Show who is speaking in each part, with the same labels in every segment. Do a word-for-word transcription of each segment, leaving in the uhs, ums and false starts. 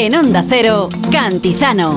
Speaker 1: En Onda Cero, Cantizano.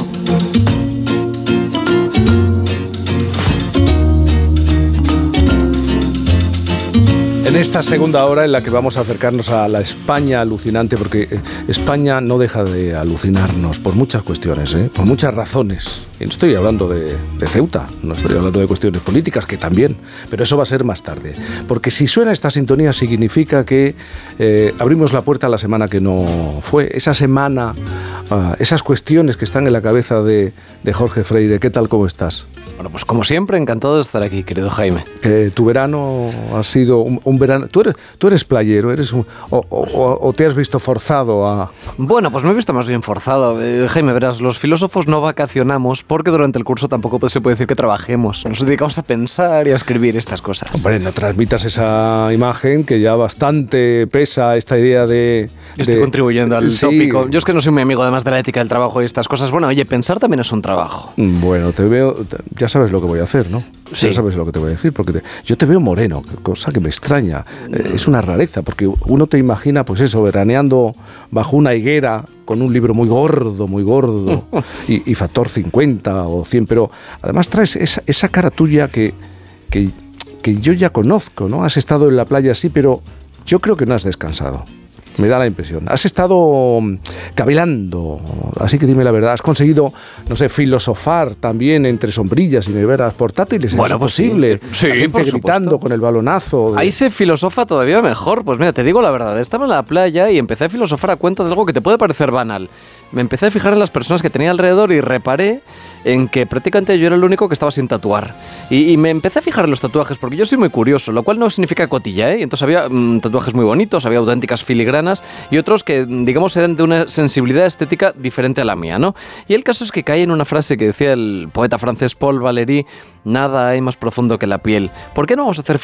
Speaker 2: En esta segunda hora en la que vamos a acercarnos a la España alucinante, porque España no deja de alucinarnos por muchas cuestiones, ¿eh? Por muchas razones. Y no estoy hablando de, de Ceuta, no estoy hablando de cuestiones políticas, que también, pero eso va a ser más tarde. Porque si suena esta sintonía significa que eh, abrimos la puerta a la semana que no fue. Esa semana, uh, esas cuestiones que están en la cabeza de, de Jorge Freire. ¿Qué tal, cómo estás?
Speaker 3: Bueno, pues como siempre, encantado de estar aquí, querido Jaime.
Speaker 2: Eh, tu verano ha sido un, un verano... ¿Tú eres, tú eres playero? Eres un, o, o, ¿O te has visto forzado a...?
Speaker 3: Bueno, pues me he visto más bien forzado. Eh, Jaime, verás, los filósofos no vacacionamos porque durante el curso tampoco se puede decir que trabajemos. Nos dedicamos a pensar y a escribir estas cosas.
Speaker 2: Hombre, no transmitas esa imagen que ya bastante pesa esta idea de...
Speaker 3: Yo estoy
Speaker 2: de,
Speaker 3: contribuyendo al
Speaker 2: sí.
Speaker 3: tópico. Yo es que no soy muy amigo además de la ética del trabajo y estas cosas. Bueno, oye, pensar también es un trabajo.
Speaker 2: Bueno, te veo... Ya sabes lo que voy a hacer, ¿no?
Speaker 3: Sí.
Speaker 2: Ya sabes lo que te voy a decir, porque te, yo te veo moreno, cosa que me extraña. Eh, es una rareza, porque uno te imagina, pues eso, veraneando bajo una higuera con un libro muy gordo, muy gordo, y, y factor cincuenta o cien, pero además traes esa, esa cara tuya que, que, que yo ya conozco, ¿no? Has estado en la playa, sí, pero yo creo que no has descansado. Me da la impresión. Has estado cavilando, así que dime la verdad. Has conseguido, no sé, filosofar también entre sombrillas y neveras portátiles.
Speaker 3: Bueno,
Speaker 2: ¿Es
Speaker 3: pues
Speaker 2: posible?
Speaker 3: sí,
Speaker 2: La gente
Speaker 3: por
Speaker 2: gritando
Speaker 3: supuesto.
Speaker 2: con el balonazo. De...
Speaker 3: Ahí se filosofa todavía mejor. Pues mira, te digo la verdad. Estaba en la playa y empecé a filosofar a cuenta de algo que te puede parecer banal. Me empecé a fijar en las personas que tenía alrededor y reparé en que prácticamente yo era el único que estaba sin tatuar. Y, y me empecé a fijar en los tatuajes porque yo soy muy curioso, lo cual no significa cotilla, ¿eh? Entonces había mmm, tatuajes muy bonitos, había auténticas filigranas y otros que, digamos, eran de una sensibilidad estética diferente a la mía, ¿no? Y el caso es que caí en una frase que decía el poeta francés Paul Valéry: nada hay más profundo que la piel. ¿Por qué no vamos a hacer